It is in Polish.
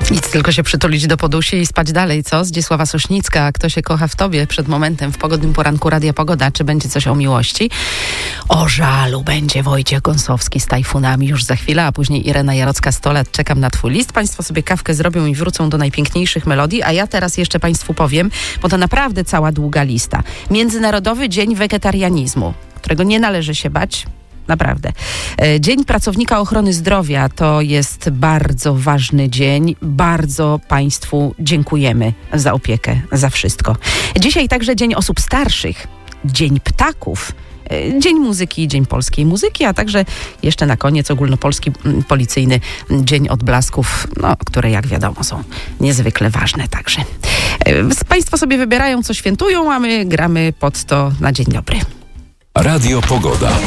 Nic, tylko się przytulić do podusi i spać dalej, co? Zdzisława Sośnicka, Kto się kocha w tobie, przed momentem w Pogodnym Poranku Radia Pogoda. Czy będzie coś o miłości? O żalu będzie Wojciech Gąsowski z Tajfunami już za chwilę, a później Irena Jarocka 100 lat. Czekam na twój list. Państwo sobie kawkę zrobią i wrócą do najpiękniejszych melodii, a ja teraz jeszcze państwu powiem, bo to naprawdę cała długa lista. Międzynarodowy Dzień Wegetarianizmu, którego nie należy się bać. Naprawdę. Dzień Pracownika Ochrony Zdrowia to jest bardzo ważny dzień. Bardzo Państwu dziękujemy za opiekę, za wszystko. Dzisiaj także Dzień Osób Starszych, Dzień Ptaków, Dzień Muzyki, Dzień Polskiej Muzyki, a także jeszcze na koniec Ogólnopolski Policyjny Dzień Odblasków, które jak wiadomo są niezwykle ważne także. Państwo sobie wybierają, co świętują, a my gramy pod to na dzień dobry. Radio Pogoda.